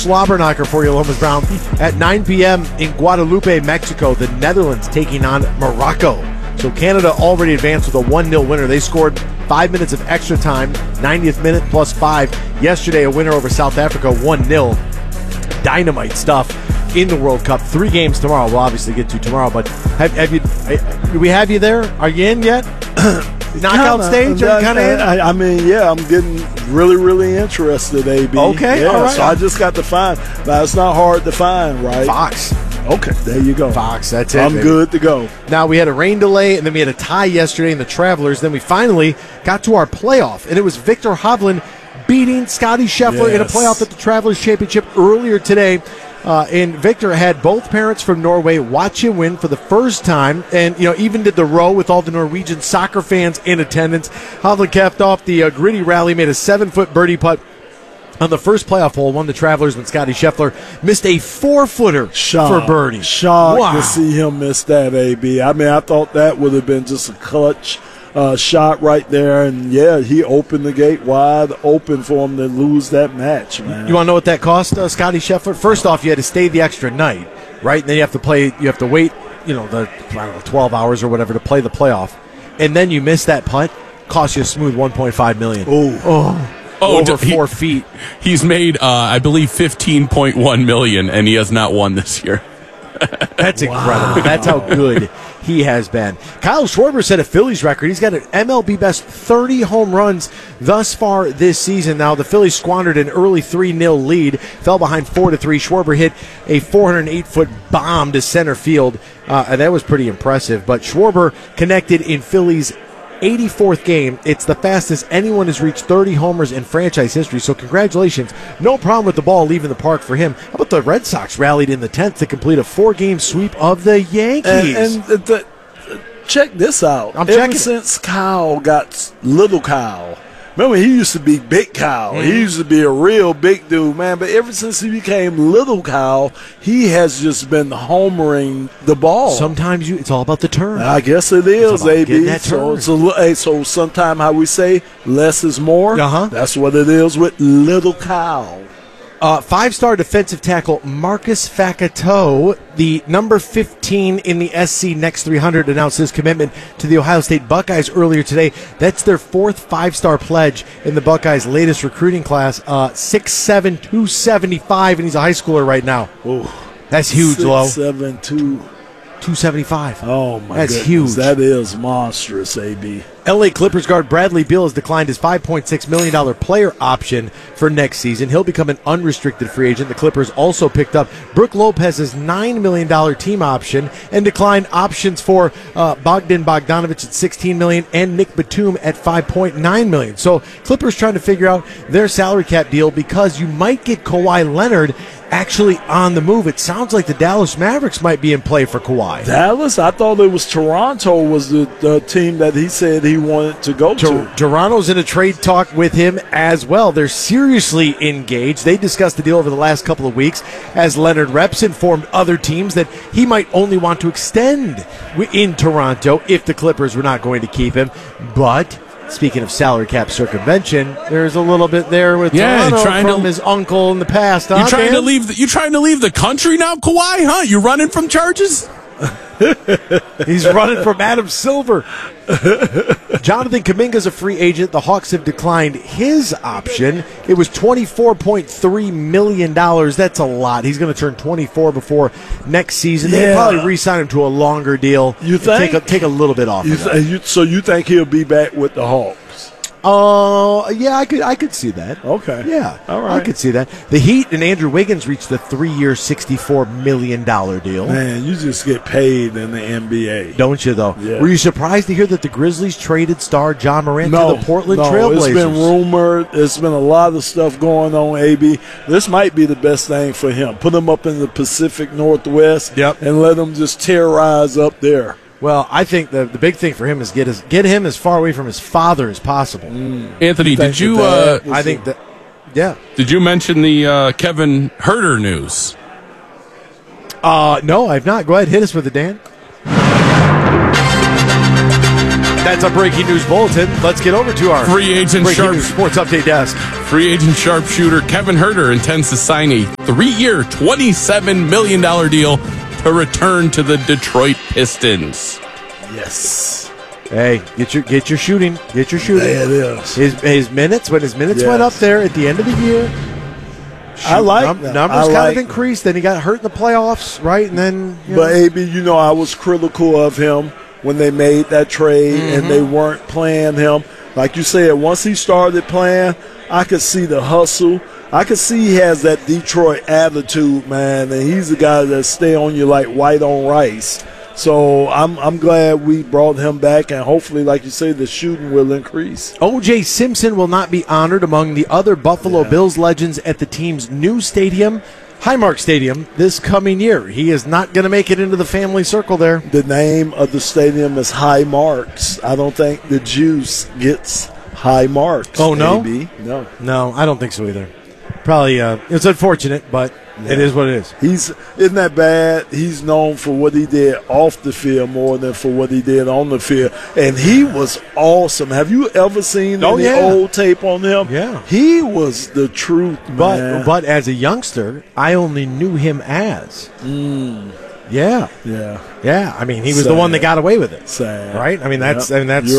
Slobberknocker for you, Lomas Brown. At 9 p.m. in Guadalupe, Mexico, the Netherlands taking on Morocco. So Canada already advanced with a 1-0 winner. They scored 5 minutes of extra time, 90th minute plus 5. Yesterday, a winner over South Africa, 1-0. Dynamite stuff in the World Cup. 3 games tomorrow. We'll obviously get to tomorrow, but do we have you there? Are you in yet? Knockout stage? Are you kind of in? I mean, yeah, I'm getting really, really interested, AB. Okay, yeah, all right. So I just got to find. Now, it's not hard to find, right? Fox. Okay, there you go. Fox, that's it. I'm baby. good to go. Now, we had a rain delay, and then we had a tie yesterday in the Travelers. Then we finally got to our playoff, and it was Victor Hovland beating Scotty Scheffler in a playoff at the Travelers Championship earlier today. And Victor had both parents from Norway watch him win for the first time, and even did the row with all the Norwegian soccer fans in attendance. Hovland capped off the gritty rally, made a 7-foot birdie putt on the first playoff hole, won the Travelers when Scotty Scheffler missed a 4-footer for birdie. Shocked to see him miss that, AB. I mean, I thought that would have been just a clutch shot right there, and he opened the gate wide open for him to lose that match, man. You want to know what that cost, Scotty Scheffler? First off, you had to stay the extra night, right? And then you have to wait, the 12 hours or whatever to play the playoff, and then you miss that putt, cost you a smooth $1.5 million. Over 4 feet. He's made, I believe, $15.1 million, and he has not won this year. That's incredible. That's how good he has been. Kyle Schwarber set a Phillies record. He's got an MLB best 30 home runs thus far this season. Now, the Phillies squandered an early 3-0 lead, fell behind 4-3. Schwarber hit a 408-foot bomb to center field, and that was pretty impressive. But Schwarber connected in Phillies' 84th game. It's the fastest anyone has reached 30 homers in franchise history, so congratulations. No problem with the ball leaving the park for him. How about the Red Sox rallied in the 10th to complete a 4-game sweep of the Yankees? And check this out. Ever since Kyle got little Kyle, remember, he used to be Big Kyle. Mm-hmm. He used to be a real big dude, man. But ever since he became Little Kyle, he has just been homering the ball. Sometimes it's all about the turn. I guess it is, AB. That turn. So sometimes how we say less is more, that's what it is with Little Kyle. 5-star defensive tackle Marcus Facato, the number 15 in the SC Next 300, announced his commitment to the Ohio State Buckeyes earlier today. That's their 4th 5-star pledge in the Buckeyes' latest recruiting class. 6'7", 275, and he's a high schooler right now. Ooh, that's huge, Lo. 6'7", 275. Oh, my That's goodness. huge. That is monstrous, AB. LA Clippers guard Bradley Beal has declined his $5.6 million player option for next season. He'll become an unrestricted free agent. The Clippers also picked up Brook Lopez's $9 million team option and declined options for Bogdan Bogdanovic at $16 million and Nick Batum at $5.9 million. So Clippers trying to figure out their salary cap deal because you might get Kawhi Leonard actually on the move. It sounds like the Dallas Mavericks might be in play for Kawhi. Dallas? I thought it was Toronto was the team that he said he wanted to go to. Toronto's in a trade talk with him as well. They're seriously engaged. They discussed the deal over the last couple of weeks as Leonard Reps informed other teams that he might only want to extend in Toronto if the Clippers were not going to keep him. But speaking of salary cap circumvention, there's a little bit there with Toronto from his uncle in the past. You trying to leave the country now, Kawhi? Huh? You running from charges? He's running from Adam Silver. Jonathan Kuminga's a free agent. The Hawks have declined his option. It was $24.3 million. That's a lot. He's going to turn 24 before next season. They'll probably re-sign him to a longer deal. You think? Take a little bit off. So you think he'll be back with the Hawks? Yeah, I could see that. Okay. Yeah. All right. I could see that. The Heat and Andrew Wiggins reached the 3-year, $64 million deal. Man, you just get paid in the NBA. Don't you, though? Yeah. Were you surprised to hear that the Grizzlies traded star John Morant to the Portland Trailblazers? It's been rumored. There's been a lot of stuff going on, AB. This might be the best thing for him. Put him up in the Pacific Northwest and let him just terrorize up there. Well, I think the big thing for him is get him as far away from his father as possible. Anthony, did you? I think that. Yeah. Did you mention the Kevin Huerter news? No, I've not. Go ahead, hit us with it, Dan. That's a breaking news bulletin. Let's get over to our Free agent breaking news sports update desk. Free agent sharpshooter Kevin Huerter intends to sign a 3-year, $27 million deal to return to the Detroit Pistons. Yes. Hey, get your shooting. Get your shooting. There it is. His minutes went up there at the end of the year. I like that. Numbers kind of increased. Then he got hurt in the playoffs, right? And then, but AB, I was critical of him when they made that trade and they weren't playing him. Like you said, once he started playing, I could see the hustle. I could see he has that Detroit attitude, man, and he's the guy that stay on you like white on rice. So I'm glad we brought him back, and hopefully, like you say, the shooting will increase. O.J. Simpson will not be honored among the other Buffalo Bills legends at the team's new stadium, Highmark Stadium, this coming year. He is not going to make it into the family circle there. The name of the stadium is High Marks. I don't think the juice gets high marks. Oh, no? AB. No, I don't think so either. Probably, it's unfortunate, but it is what it is. Isn't that bad? He's known for what he did off the field more than for what he did on the field. And he was awesome. Have you ever seen any old tape on him? Yeah. He was the truth, man. But as a youngster, I only knew him as. Yeah. I mean, he was the one that got away with it. Sad. Right? I mean, that's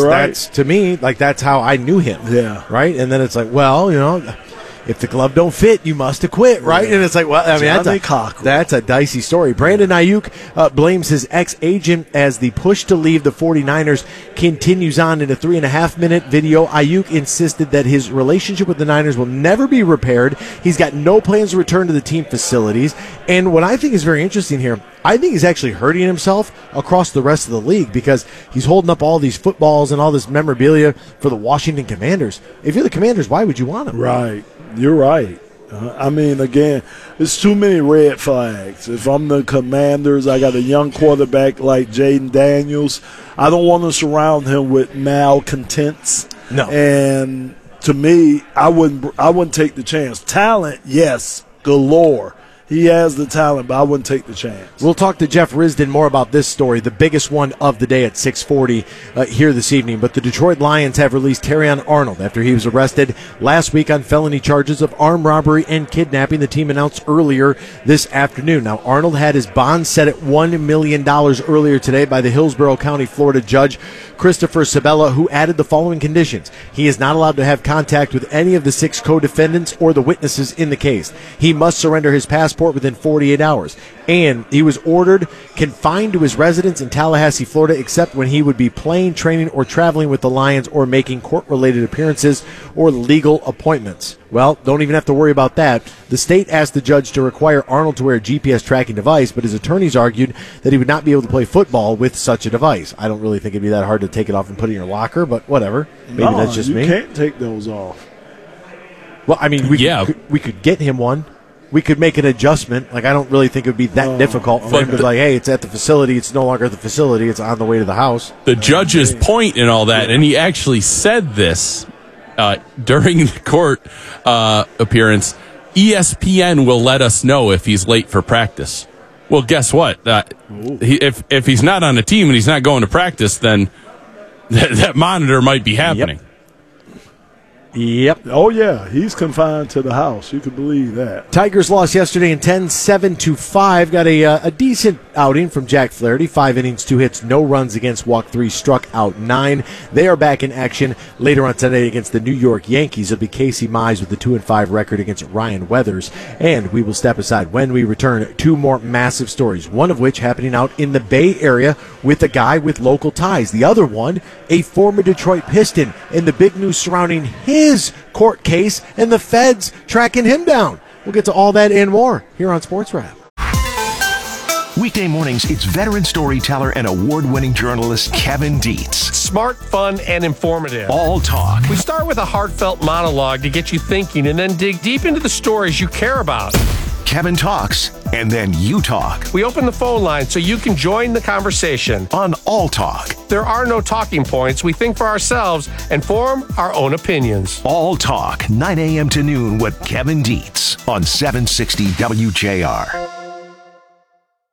to me, like, that's how I knew him. Yeah. Right? And then it's like, well, if the glove don't fit, you must have quit, right? Yeah. And it's like, well, I mean, that's a dicey story. Brandon Ayuk blames his ex-agent as the push to leave the 49ers continues on. In a 3.5-minute video, Ayuk insisted that his relationship with the Niners will never be repaired. He's got no plans to return to the team facilities. And what I think is very interesting here, I think he's actually hurting himself across the rest of the league because he's holding up all these footballs and all this memorabilia for the Washington Commanders. If you're the Commanders, why would you want him? Right. You're right. I mean, again, there's too many red flags. If I'm the Commanders, I got a young quarterback like Jaden Daniels. I don't want to surround him with malcontents. No. And to me, I wouldn't take the chance. Talent, yes, galore. He has the talent, but I wouldn't take the chance. We'll talk to Jeff Risdon more about this story, the biggest one of the day at 6:40 here this evening. But the Detroit Lions have released Terrion Arnold after he was arrested last week on felony charges of armed robbery and kidnapping, the team announced earlier this afternoon. Now, Arnold had his bond set at $1 million earlier today by the Hillsborough County, Florida judge Christopher Sabella, who added the following conditions. He is not allowed to have contact with any of the 6 co-defendants or the witnesses in the case. He must surrender his passport within 48 hours. And he was ordered confined to his residence in Tallahassee, Florida, except when he would be playing, training, or traveling with the Lions or making court-related appearances or legal appointments. Well, don't even have to worry about that. The state asked the judge to require Arnold to wear a GPS tracking device, but his attorneys argued that he would not be able to play football with such a device. I don't really think it'd be that hard to take it off and put it in your locker, but whatever. Maybe that's just me. You can't take those off. Well, I mean, we could get him one. We could make an adjustment. Like, I don't really think it would be that difficult for him to be like, hey, it's at the facility. It's no longer at the facility. It's on the way to the house. The judge's point and all that, and he actually said this during the court appearance, ESPN will let us know if he's late for practice. Well, guess what? If he's not on the team and he's not going to practice, then that monitor might be happening. Yep. Oh, yeah. He's confined to the house. You can believe that. Tigers lost yesterday in 10, 7-5. Got a decent outing from Jack Flaherty. 5 innings, 2 hits, no runs against, walked 3, struck out 9. They are back in action later on today against the New York Yankees. It'll be Casey Mize with the 2-5 record against Ryan Weathers. And we will step aside when we return. 2 more massive stories, one of which happening out in the Bay Area with a guy with local ties. The other one, a former Detroit Piston, and the big news surrounding his court case and the feds tracking him down. We'll get to all that and more here on Sports Wrap. Weekday mornings, it's veteran storyteller and award-winning journalist Kevin Dietz. Smart, fun, and informative. All talk. We start with a heartfelt monologue to get you thinking and then dig deep into the stories you care about. Kevin talks, and then you talk. We open the phone line so you can join the conversation. On All Talk. There are no talking points. We think for ourselves and form our own opinions. All Talk, 9 a.m. to noon with Kevin Dietz on 760 WJR.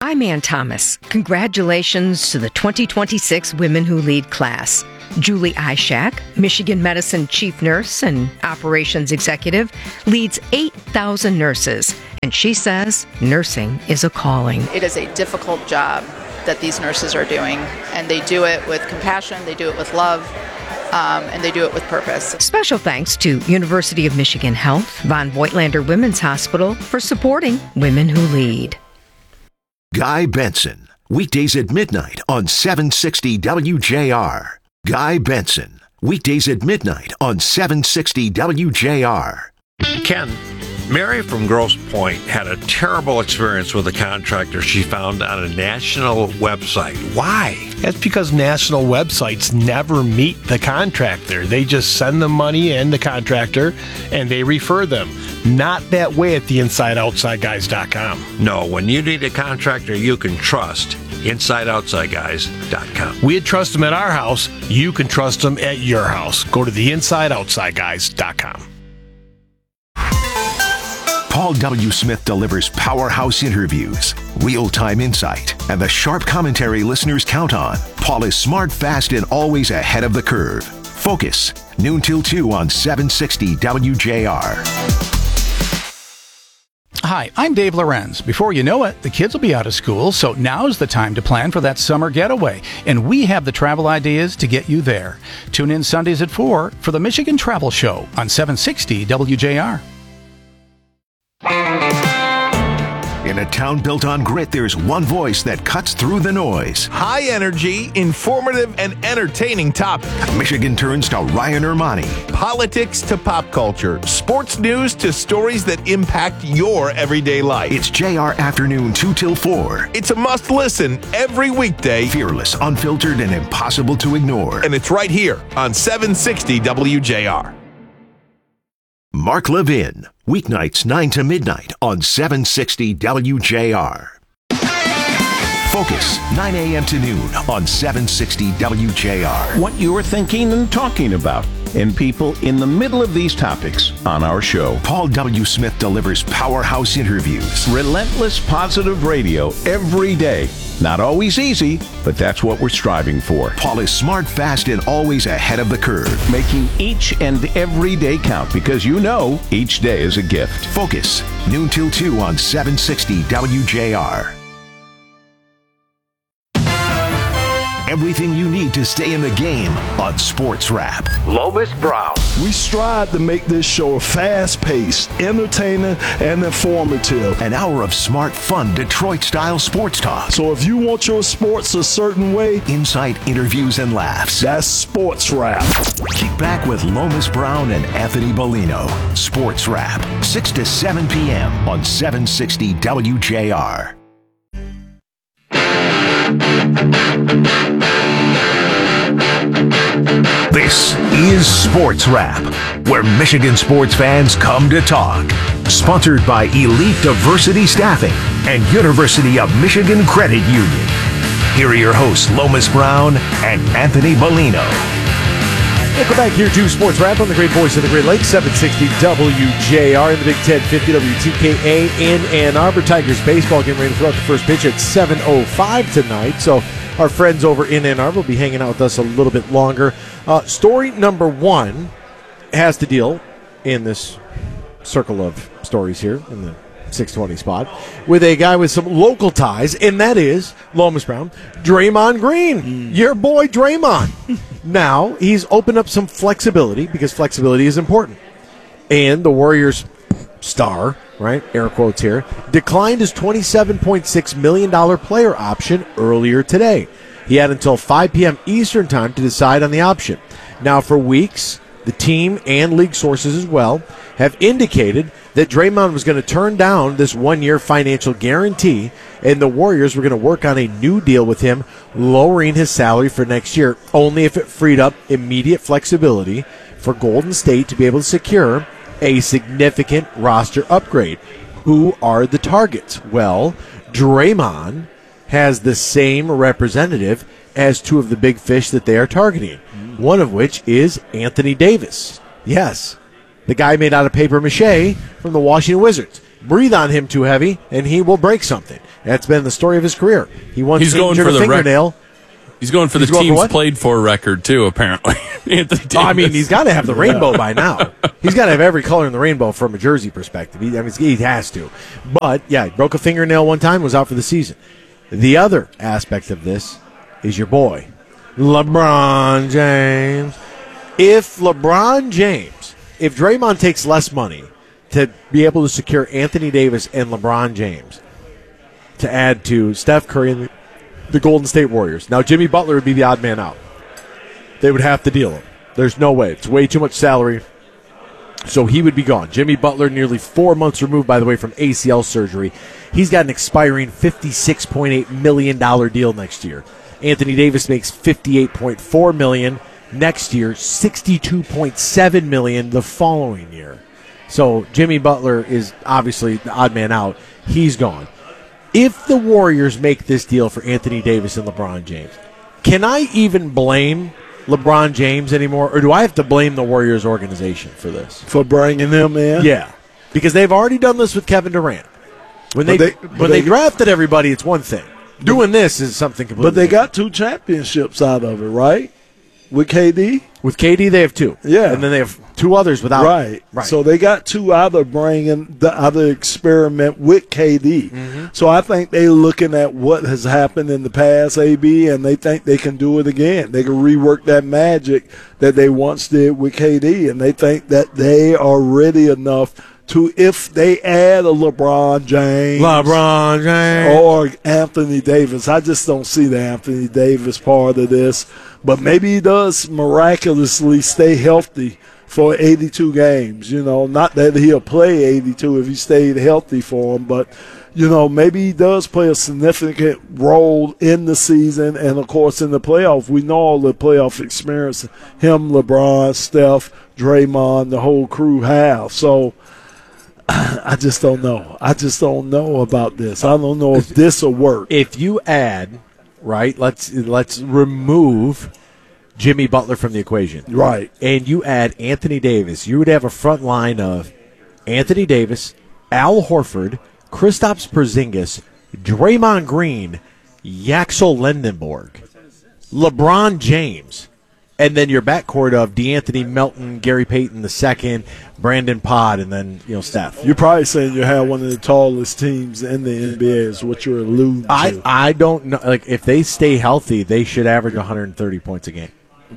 I'm Ann Thomas. Congratulations to the 2026 Women Who Lead class. Julie Ishak, Michigan Medicine Chief Nurse and Operations Executive, leads 8,000 nurses, and she says nursing is a calling. It is a difficult job that these nurses are doing, and they do it with compassion, they do it with love, and they do it with purpose. Special thanks to University of Michigan Health, Von Voigtlander Women's Hospital for supporting Women Who Lead. Guy Benson, weekdays at midnight on 760 WJR. Guy Benson, weekdays at midnight on 760 WJR. Ken, Mary from Grosse Pointe had a terrible experience with a contractor she found on a national website. Why? That's because national websites never meet the contractor. They just send the money and the contractor, and they refer them. Not that way at the InsideOutsideGuys.com. No, when you need a contractor you can trust, InsideOutsideGuys.com. We'd trust them at our house. You can trust them at your house. Go to the InsideOutsideGuys.com. Paul W. Smith delivers powerhouse interviews, real-time insight, and the sharp commentary listeners count on. Paul is smart, fast, and always ahead of the curve. Focus, noon till 2 on 760 WJR. Hi, I'm Dave Lorenz. Before you know it, the kids will be out of school, so now's the time to plan for that summer getaway. And we have the travel ideas to get you there. Tune in Sundays at 4 for the Michigan Travel Show on 760 WJR. In a town built on grit, there's one voice that cuts through the noise. High energy, informative, and entertaining topic. Michigan turns to Ryan Ermani. Politics to pop culture. Sports news to stories that impact your everyday life. It's JR Afternoon 2 till 4. It's a must listen every weekday. Fearless, unfiltered, and impossible to ignore. And it's right here on 760 WJR. Mark Levin, weeknights 9 to midnight on 760 WJR. Focus, 9 a.m. to noon on 760 WJR. What you're thinking and talking about, and people in the middle of these topics on our show. Paul W. Smith delivers powerhouse interviews. Relentless positive radio every day. Not always easy, but that's what we're striving for. Paul is smart, fast, and always ahead of the curve. Making each and every day count because you know each day is a gift. Focus, noon till 2 on 760 WJR. Everything you need to stay in the game on Sports Wrap. Lomas Brown. We strive to make this show fast-paced, entertaining, and informative. An hour of smart, fun, Detroit-style sports talk. So if you want your sports a certain way, insight, interviews, and laughs. That's Sports Wrap. Kick back with Lomas Brown and Anthony Bellino. Sports Wrap, 6 to 7 p.m. on 760 WJR. This is Sports Wrap, where Michigan sports fans come to talk. Sponsored by Elite Diversity Staffing and University of Michigan Credit Union. Here are your hosts, Lomas Brown and Anthony Bellino. Welcome back here to Sports Wrap on the great voice of the Great Lakes, 760 WJR in the Big 1050 WTKA in Ann Arbor. Tigers baseball getting ready to throw out the first pitch at 7:05 tonight. So our friends over in Ann Arbor will be hanging out with us a little bit longer. Story number one has to deal in this circle of stories here in the 620 spot with a guy with some local ties, and that is Lomas Brown, Draymond Green, your boy Draymond. Now he's opened up some flexibility because flexibility is important, and the Warriors star, right, air quotes here, declined his $27.6 million player option earlier today. He had until 5 p.m. Eastern time to decide on the option. Now, for weeks, the team and league sources as well have indicated that Draymond was going to turn down this one-year financial guarantee, and the Warriors were going to work on a new deal with him, lowering his salary for next year, only if it freed up immediate flexibility for Golden State to be able to secure a significant roster upgrade. Who are the targets? Well, Draymond has the same representative as two of the big fish that they are targeting, one of which is Anthony Davis. Yes, the guy made out of paper mache from the Washington Wizards. Breathe on him too heavy, and he will break something. That's been the story of his career. He once He's going injured for a the fingernail. He's going for the teams played for record, too, apparently. Anthony Davis. I mean, he's got to have the rainbow by now. He's got to have every color in the rainbow from a jersey perspective. He has to. But, yeah, he broke a fingernail one time, was out for the season. The other aspect of this is your boy, LeBron James. If Draymond takes less money to be able to secure Anthony Davis and LeBron James to add to Steph Curry and the Golden State Warriors. Now, Jimmy Butler would be the odd man out. They would have to deal him. There's no way. It's way too much salary. So he would be gone. Jimmy Butler, nearly 4 months removed, by the way, from ACL surgery. He's got an expiring $56.8 million deal next year. Anthony Davis makes $58.4 million next year, $62.7 million the following year. So Jimmy Butler is obviously the odd man out. He's gone. If the Warriors make this deal for Anthony Davis and LeBron James, can I even blame LeBron James anymore, or do I have to blame the Warriors organization for this? For bringing them in? Yeah, because they've already done this with Kevin Durant. When they drafted everybody, it's one thing. Doing this is something completely But they different. got 2 championships out of it, right? With KD? With KD, they have 2. Yeah. And then they have 2 others without. Right. So they got 2 out of bringing the other experiment with KD. Mm-hmm. So I think they're looking at what has happened in the past, AB, and they think they can do it again. They can rework that magic that they once did with KD, and they think that they are ready enough to, if they add a LeBron James or Anthony Davis. I just don't see the Anthony Davis part of this. But maybe he does miraculously stay healthy for 82 games. You know, not that he'll play 82 if he stayed healthy for him, but, you know, maybe he does play a significant role in the season and, of course, in the playoff. We know all the playoff experience him, LeBron, Steph, Draymond, the whole crew have. So I just don't know. I just don't know about this. I don't know if this will work. If you add, right, let's remove Jimmy Butler from the equation. Right. And you add Anthony Davis, you would have a front line of Anthony Davis, Al Horford, Kristaps Porzingis, Draymond Green, Yaxel Lendenborg, LeBron James, and then your backcourt of DeAnthony Melton, Gary Payton II, Brandon Pod, and then, Steph. You're probably saying you have one of the tallest teams in the NBA is what you're alluding to. I don't know. Like, if they stay healthy, they should average 130 points a game.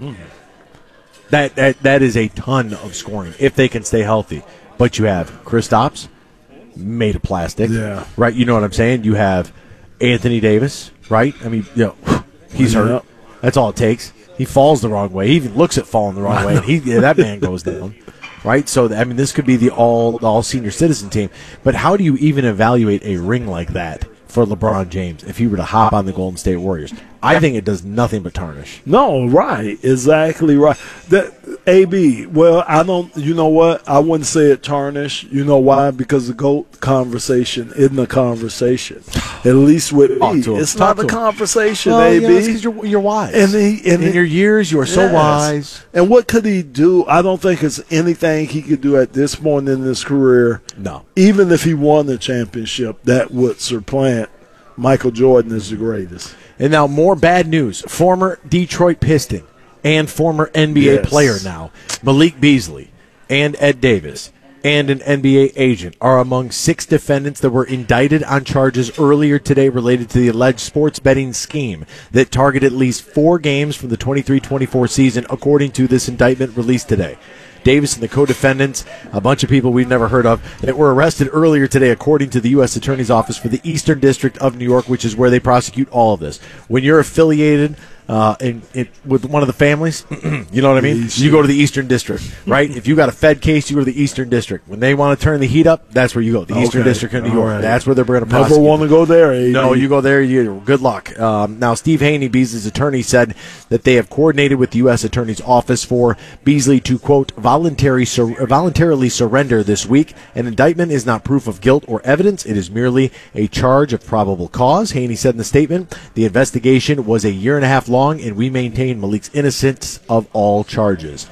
That is a ton of scoring if they can stay healthy. But you have Kristaps, made of plastic. Yeah. Right? You know what I'm saying? You have Anthony Davis, right? I mean, he's hurt. That's all it takes. He falls the wrong way. He even looks at falling the wrong way. And that man goes down. Right? So, I mean, this could be the all senior citizen team. But how do you even evaluate a ring like that for LeBron James if he were to hop on the Golden State Warriors? I think it does nothing but tarnish. No, right. Exactly right. AB, well, I don't, you know what? I wouldn't say it tarnish. You know why? Because the GOAT conversation isn't a conversation. At least with me. It's not a conversation, AB. Yeah, because you're wise. In your years, you are so wise. And what could he do? I don't think it's anything he could do at this point in his career. No. Even if he won the championship, that would supplant Michael Jordan as the greatest. And now more bad news. Former Detroit Piston and former NBA player now, Malik Beasley and Ed Davis and an NBA agent are among 6 defendants that were indicted on charges earlier today related to the alleged sports betting scheme that targeted at least 4 games from the 23-24 season, according to this indictment released today. Davis and the co-defendants, a bunch of people we've never heard of, that were arrested earlier today, according to the U.S. Attorney's Office for the Eastern District of New York, which is where they prosecute all of this. When you're affiliated with one of the families, you know what I mean? You go to the Eastern District, right? If you got a Fed case, you go to the Eastern District. When they want to turn the heat up, that's where you go. The Eastern District of New York. Right. That's where they're going to prosecute. Never want to go there, AB. No, you go there, good luck. Now, Steve Haney, Beasley's attorney, said that they have coordinated with the U.S. Attorney's Office for Beasley to, quote, voluntarily surrender this week. An indictment is not proof of guilt or evidence. It is merely a charge of probable cause. Haney said in the statement, the investigation was a year and a half long, and we maintain Malik's innocence of all charges.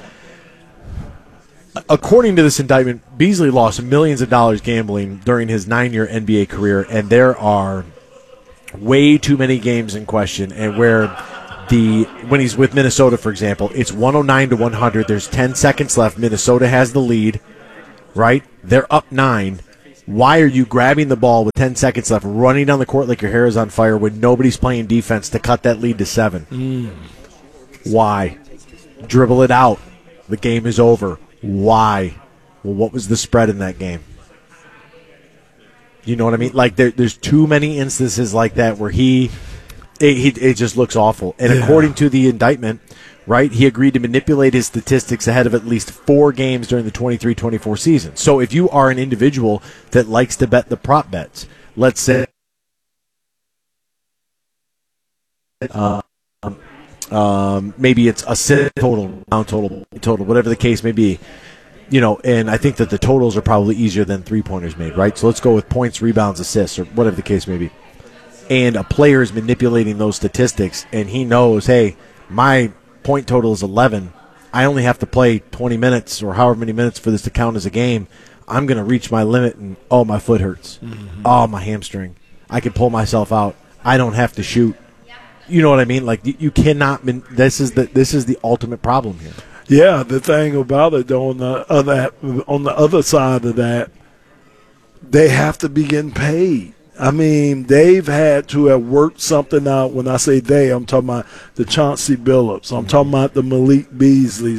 According to this indictment, Beasley lost millions of dollars gambling during his 9-year NBA career, and there are way too many games in question, and where when he's with Minnesota, for example, it's 109-100. There's 10 seconds left. Minnesota has the lead, right? They're up 9. Why are you grabbing the ball with 10 seconds left, running down the court like your hair is on fire when nobody's playing defense to cut that lead to 7? Why? Dribble it out. The game is over. Why? Well, what was the spread in that game? You know what I mean? Like there's too many instances like that where it just looks awful. And according to the indictment, right, he agreed to manipulate his statistics ahead of at least 4 games during the 23-24 season. So if you are an individual that likes to bet the prop bets, let's say maybe it's assist total, whatever the case may be. You know, and I think that the totals are probably easier than three-pointers made, right? So let's go with points, rebounds, assists, or whatever the case may be. And a player is manipulating those statistics, and he knows, hey, my point total is 11. I only have to play 20 minutes or however many minutes for this to count as a game. I'm going to reach my limit, and, oh, my foot hurts. Oh, my hamstring. I can pull myself out. I don't have to shoot. You know what I mean? Like, you cannot – this is the ultimate problem here. Yeah, the thing about it, though, on the other side of that, they have to be getting paid. I mean, they've had to have worked something out. When I say they, I'm talking about the Chauncey Billups. I'm talking about the Malik Beasleys,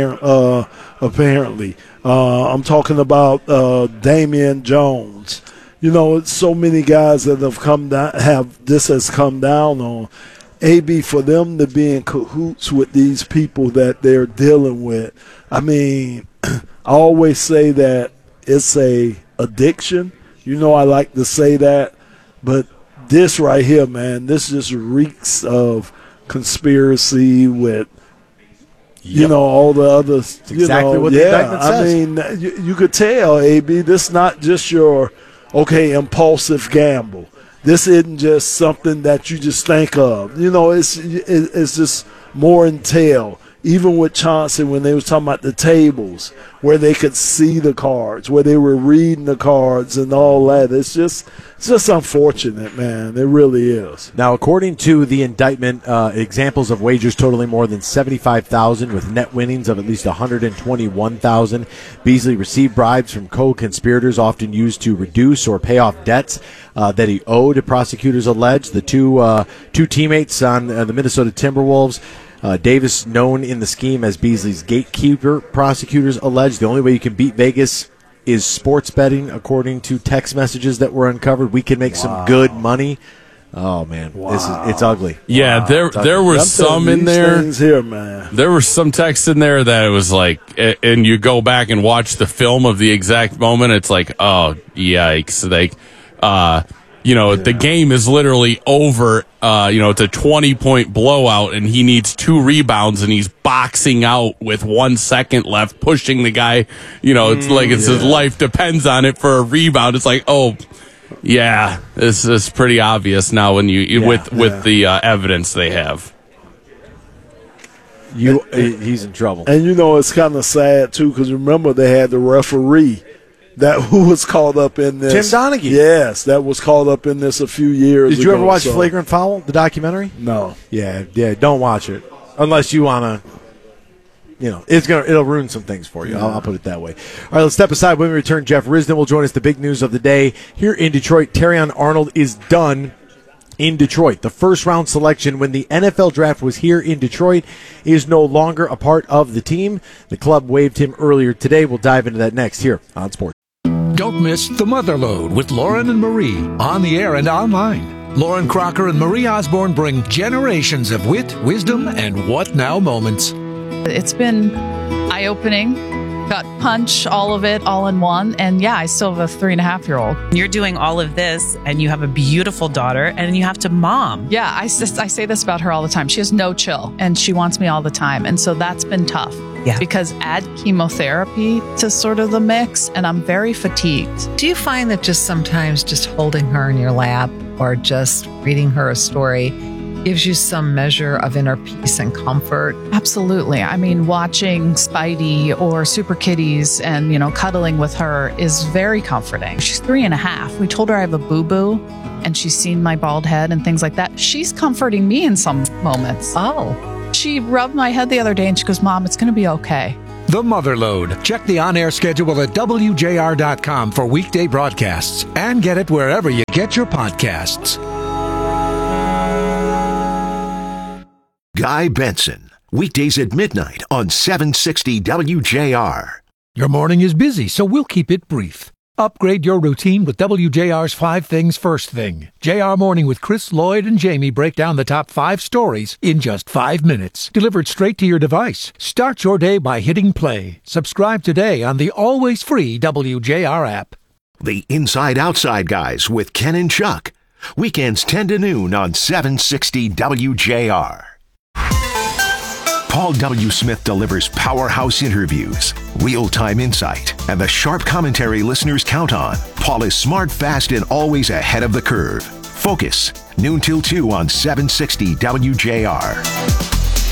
apparently. I'm talking about Damian Jones. You know, it's so many guys that have come down, has come down on. AB, for them to be in cahoots with these people that they're dealing with, I mean, I always say that it's a addiction. You know, I like to say that, but this right here, man, this just reeks of conspiracy with, you know, all the other, exactly what the indictment says. I mean, you could tell, AB, this is not just your, impulsive gamble. This isn't just something that you just think of. You know, it's just more entail. Even with Chauncey, when they was talking about the tables, where they could see the cards, where they were reading the cards and all that. It's just unfortunate, man. It really is. Now, according to the indictment, examples of wagers totaling more than $75,000 with net winnings of at least $121,000. Beasley received bribes from co-conspirators, often used to reduce or pay off debts that he owed, prosecutors allege. The two teammates on the Minnesota Timberwolves, Davis, known in the scheme as Beasley's gatekeeper, prosecutors allege. The only way you can beat Vegas is sports betting, according to text messages that were uncovered. We can make some good money. Oh man, it's ugly. Yeah, there were some in there. Here, man. There were some texts in there that it was like, and you go back and watch the film of the exact moment. It's like, oh yikes! Like, the game is literally over. It's a 20-point blowout, and he needs 2 rebounds, and he's boxing out with 1 second left, pushing the guy. It's like his life depends on it for a rebound. It's like, oh, yeah, this is pretty obvious now when with the evidence they have. He's in trouble. And it's kind of sad too, because remember they had the referee who was called up in this. Tim Donaghy. Yes, that was called up in this a few years ago. Did you ever watch Flagrant Foul, the documentary? No. Yeah, don't watch it unless you want to. It'll ruin some things for you. I'll put it that way. All right, let's step aside. When we return, Jeff Risdon will join us. The big news of the day here in Detroit. Terrion Arnold is done in Detroit. The first-round selection when the NFL draft was here in Detroit is no longer a part of the team. The club waived him earlier today. We'll dive into that next here on Sports. Don't miss The Motherlode with Lauren and Marie, on the air and online. Lauren Crocker and Marie Osborne bring generations of wit, wisdom, and what now moments. It's been eye-opening. Got punch, all of it, all in one. And yeah, I still have a 3.5-year-old. You're doing all of this, and you have a beautiful daughter, and you have to mom. Yeah, I say this about her all the time. She has no chill, and she wants me all the time. And so that's been tough. Yeah. Because add chemotherapy to sort of the mix, and I'm very fatigued. Do you find that just sometimes just holding her in your lap or just reading her a story gives you some measure of inner peace and comfort. Absolutely. I mean, watching Spidey or Super Kitties and, cuddling with her is very comforting. She's 3.5. We told her I have a boo-boo and she's seen my bald head and things like that. She's comforting me in some moments. Oh. She rubbed my head the other day and she goes, Mom, it's going to be okay. The Motherlode. Check the on-air schedule at WJR.com for weekday broadcasts and get it wherever you get your podcasts. Guy Benson, weekdays at midnight on 760 WJR. Your morning is busy, so we'll keep it brief. Upgrade your routine with WJR's 5 Things First Thing. JR Morning with Chris, Lloyd, and Jamie break down the top 5 stories in just 5 minutes. Delivered straight to your device. Start your day by hitting play. Subscribe today on the always free WJR app. The Inside Outside Guys with Ken and Chuck. Weekends 10 to noon on 760 WJR. Paul W. Smith delivers powerhouse interviews, real-time insight, and the sharp commentary listeners count on. Paul is smart, fast, and always ahead of the curve. Focus, noon till 2 on 760 WJR.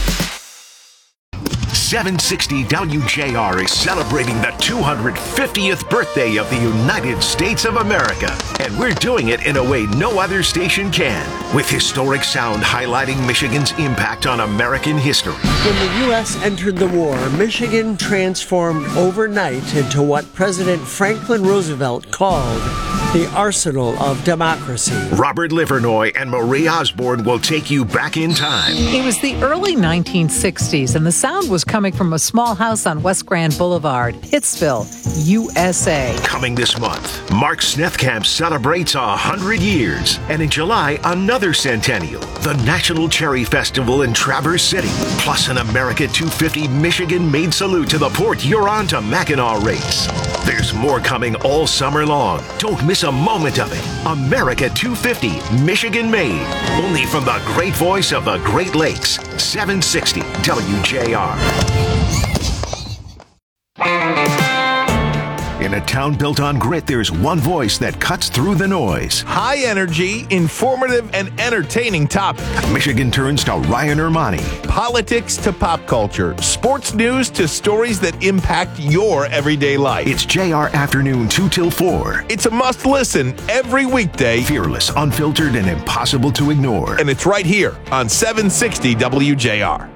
760 WJR is celebrating the 250th birthday of the United States of America. And we're doing it in a way no other station can, with historic sound highlighting Michigan's impact on American history. When the U.S. entered the war, Michigan transformed overnight into what President Franklin Roosevelt called the arsenal of democracy. Robert Livernoy and Marie Osborne will take you back in time. It was the early 1960s, and the sound was coming from a small house on West Grand Boulevard, Pittsville, USA. Coming this month, Mark Snethkamp celebrates 100 years, and in July, another centennial, the National Cherry Festival in Traverse City, plus an America 250 Michigan-made salute to the Port Huron to Mackinac race. There's more coming all summer long. Don't miss a moment of it. America 250, Michigan-made. Only from the great voice of the Great Lakes, 760 WJR. In a town built on grit, there's one voice that cuts through the noise. High energy, informative, and entertaining topic. Michigan turns to Ryan Ermani. Politics to pop culture. Sports news to stories that impact your everyday life. It's JR Afternoon 2 till 4. It's a must listen every weekday. Fearless, unfiltered, and impossible to ignore. And it's right here on 760 WJR.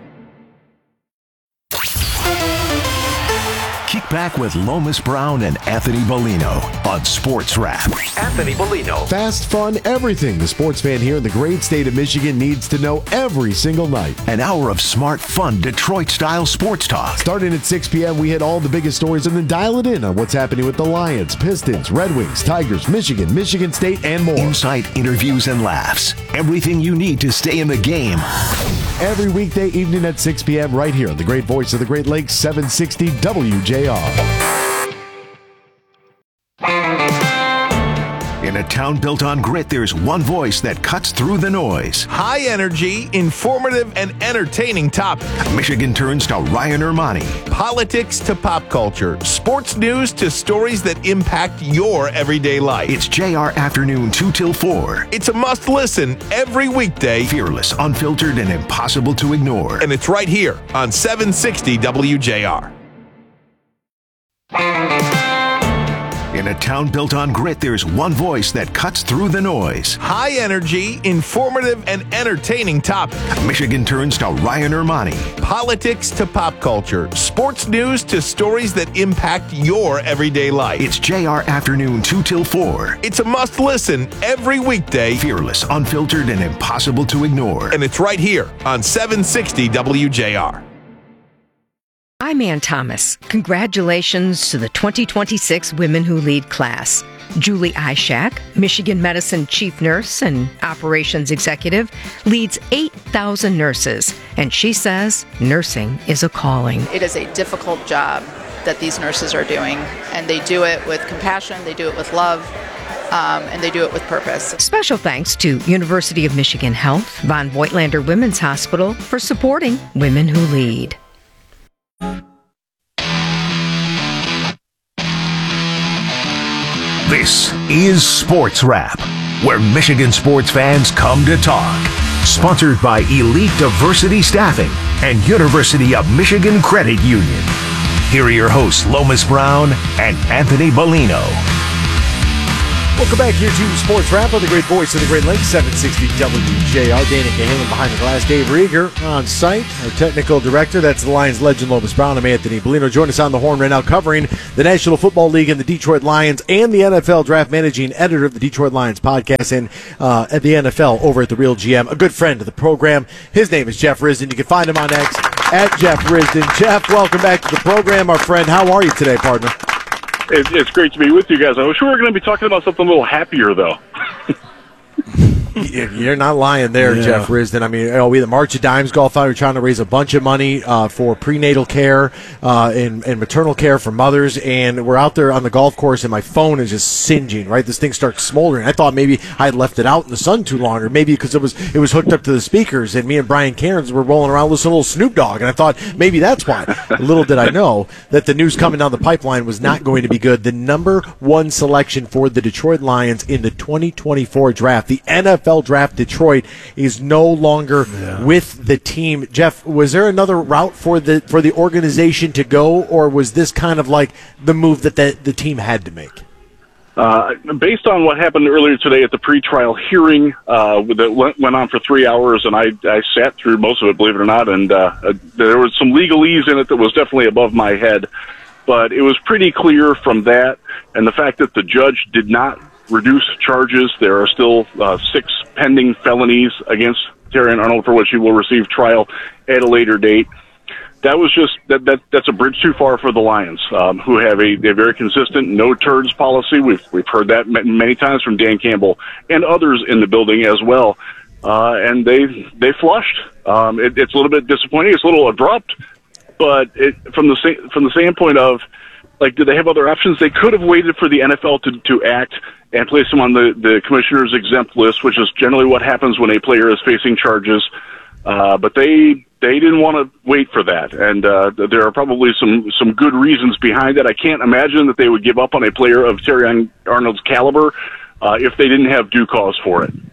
Kick back with Lomas Brown and Anthony Bellino on Sports Wrap. Anthony Bellino. Fast, fun, everything the sports fan here in the great state of Michigan needs to know every single night. An hour of smart, fun, Detroit-style sports talk. Starting at 6 p.m., we hit all the biggest stories and then dial it in on what's happening with the Lions, Pistons, Red Wings, Tigers, Michigan State, and more. Insight, interviews, and laughs. Everything you need to stay in the game. Every weekday evening at 6 p.m. right here on the great voice of the Great Lakes, 760 WJR. In a town built on grit, there's one voice that cuts through the noise. High energy, informative, and entertaining topic. Michigan turns to Ryan Ermani. Politics to pop culture. Sports news to stories that impact your everyday life. It's JR Afternoon 2 till 4. It's a must listen every weekday. Fearless, unfiltered, and impossible to ignore. And it's right here on 760 WJR. In a town built on grit, there's one voice that cuts through the noise. High energy, informative, and entertaining topic. Michigan turns to Ryan Ermani. Politics to pop culture. Sports news to stories that impact your everyday life. It's JR Afternoon 2 till 4. It's a must listen every weekday. Fearless, unfiltered, and impossible to ignore. And it's right here on 760 WJR. I'm Ann Thomas. Congratulations to the 2026 Women Who Lead class. Julie Ishak, Michigan Medicine Chief Nurse and Operations Executive, leads 8,000 nurses, and she says nursing is a calling. It is a difficult job that these nurses are doing, and they do it with compassion, they do it with love, and they do it with purpose. Special thanks to University of Michigan Health, Von Voigtlander Women's Hospital for supporting Women Who Lead. This is Sports Wrap, where Michigan sports fans come to talk. Sponsored by Elite Diversity Staffing and University of Michigan Credit Union. Here are your hosts, Lomas Brown and Anthony Bellino. Welcome back here to Sports Wrap on the great voice of the Great Lakes, 760 WJR. Dana Cahalan behind the glass. Dave Rieger on site, our technical director. That's the Lions legend, Lomas Brown. I'm Anthony Bellino. Join us on the horn right now, covering the National Football League and the Detroit Lions and the NFL Draft, managing editor of the Detroit Lions podcast and at the NFL over at The Real GM. A good friend of the program. His name is Jeff Risdon. You can find him on X at Jeff Risdon. Jeff, welcome back to the program, our friend. How are you today, partner? It's great to be with you guys. I wish we were going to be talking about something a little happier, though. You're not lying there, Yeah. Jeff Risdon. I mean, we the March of Dimes Golf Out. We're trying to raise a bunch of money for prenatal care and maternal care for mothers, and we're out there on the golf course, and my phone is just singeing. Right, this thing starts smoldering. I thought maybe I had left it out in the sun too long, or maybe because it was hooked up to the speakers, and me and Brian Cairns were rolling around listening to a little Snoop Dogg, and I thought maybe that's why. Little did I know that the news coming down the pipeline was not going to be good. The number one selection for the Detroit Lions in the 2024 draft, the NFL Draft, Detroit is no longer with the team. Jeff, was there another route for the organization to go, or was this kind of like the move that the team had to make? Based on what happened earlier today at the pretrial hearing that went on for 3 hours, and I sat through most of it, believe it or not, and there was some legalese in it that was definitely above my head. But it was pretty clear from that, and the fact that the judge did not reduce charges. There are still 6 pending felonies against Terrion Arnold for which he will receive trial at a later date. That was just that's a bridge too far for the Lions, who have a very consistent no turds policy. We've heard that many times from Dan Campbell and others in the building as well, and they flushed. It's a little bit disappointing. It's a little abrupt, but from the standpoint of, like, did they have other options? They could have waited for the NFL to act and place them on the commissioner's exempt list, which is generally what happens when a player is facing charges. But they didn't want to wait for that, and there are probably some good reasons behind it. I can't imagine that they would give up on a player of Terrion Arnold's caliber if they didn't have due cause for it.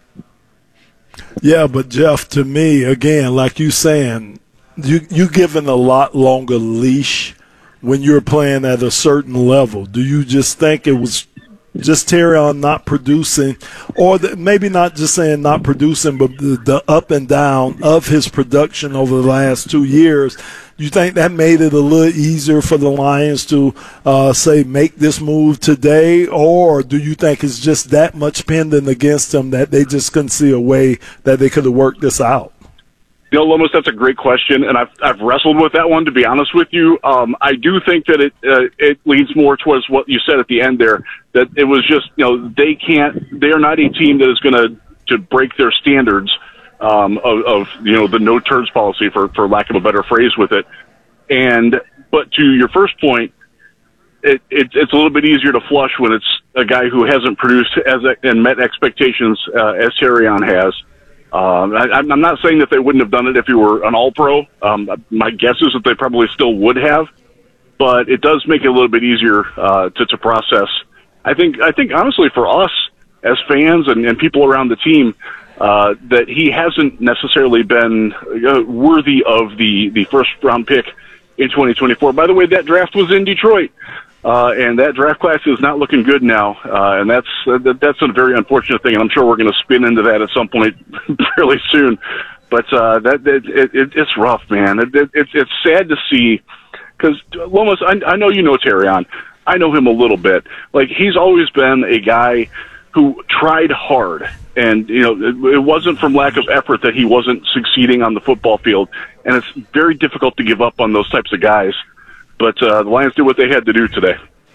Yeah, but Jeff, to me, again, like you saying, you given a lot longer leash when you're playing at a certain level. Do you just think it was just Terrion not producing, or maybe not just saying not producing, but the up and down of his production over the last 2 years? Do you think that made it a little easier for the Lions to, say, make this move today, or do you think it's just that much pending against them that they just couldn't see a way that they could have worked this out? You know, Lomas, that's a great question, and I've wrestled with that one, to be honest with you. I do think that it leans more towards what you said at the end there, that it was just, they are not a team that is going to break their standards of the no turds policy, for lack of a better phrase with it. But to your first point, it's a little bit easier to flush when it's a guy who hasn't produced and met expectations as Terrion has. I'm not saying that they wouldn't have done it if he were an all-pro. My guess is that they probably still would have, but it does make it a little bit easier to process. I think honestly for us as fans and people around the team, that he hasn't necessarily been worthy of the first-round pick in 2024. By the way, that draft was in Detroit. And that draft class is not looking good now, and that's a very unfortunate thing. And I'm sure we're going to spin into that at some point fairly soon. But it's rough, man. It's sad to see, because Lomas, I know you know Terrion. I know him a little bit. Like, he's always been a guy who tried hard, and it wasn't from lack of effort that he wasn't succeeding on the football field. And it's very difficult to give up on those types of guys. But the Lions did what they had to do today.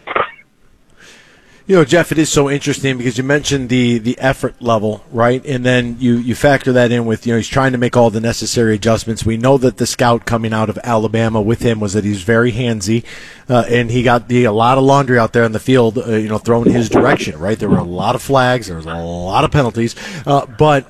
Jeff, it is so interesting because you mentioned the effort level, right? And then you factor that in with, he's trying to make all the necessary adjustments. We know that the scout coming out of Alabama with him was that he's very handsy, and he got a lot of laundry out there on the field, thrown his direction, right? There were a lot of flags. There was a lot of penalties. But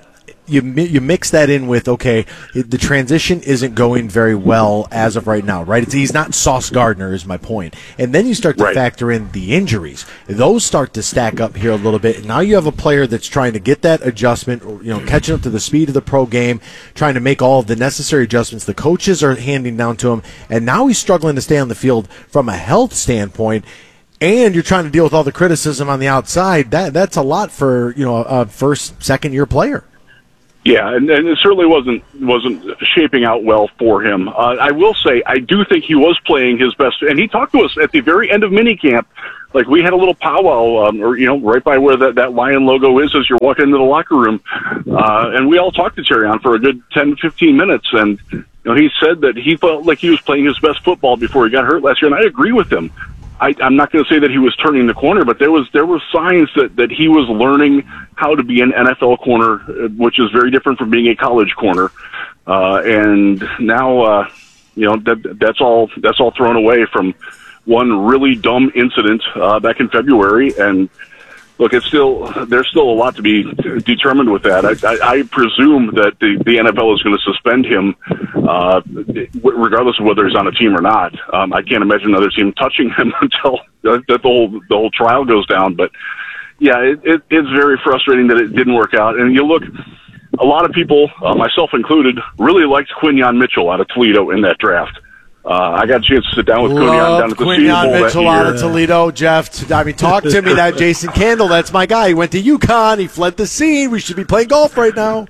you mix that in with, okay, the transition isn't going very well as of right now, right? He's not Sauce Gardner is my point. And then you start to factor in the injuries. Those start to stack up here a little bit. And now you have a player that's trying to get that adjustment, catching up to the speed of the pro game, trying to make all of the necessary adjustments the coaches are handing down to him. And now he's struggling to stay on the field from a health standpoint. And you're trying to deal with all the criticism on the outside. That's a lot for, a first, second-year player. Yeah, and it certainly wasn't shaping out well for him. I will say, I do think he was playing his best, and he talked to us at the very end of minicamp. Like, we had a little powwow, right by where that Lion logo is as you're walking into the locker room, and we all talked to Terrion for a good 10 to 15 minutes, and he said that he felt like he was playing his best football before he got hurt last year, and I agree with him. I'm not going to say that he was turning the corner, but there were signs that he was learning how to be an NFL corner, which is very different from being a college corner. And now, that's all thrown away from one really dumb incident back in February. And look, there's still a lot to be determined with that. I presume that the NFL is going to suspend him, regardless of whether he's on a team or not. I can't imagine another team touching him until the whole trial goes down. But yeah, it's very frustrating that it didn't work out. And you look, a lot of people, myself included, really liked Quinyon Mitchell out of Toledo in that draft. I got a chance to sit down with Quinyon down at the Senior Bowl Mitchell out of Toledo, Jeff. I mean, talk to me. That Jason Candle, that's my guy. He went to UConn. He fled the scene. We should be playing golf right now.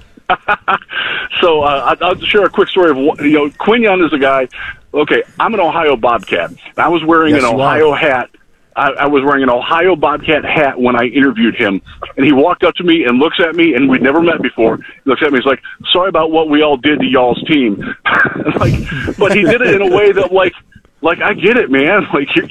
So I'll share a quick story of Quinyon is a guy. Okay, I'm an Ohio Bobcat. I was wearing an Ohio hat. I was wearing an Ohio Bobcat hat when I interviewed him, and he walked up to me and looks at me, and we'd never met before. He looks at me, he's like, "Sorry about what we all did to y'all's team." But he did it in a way that, like I get it, man.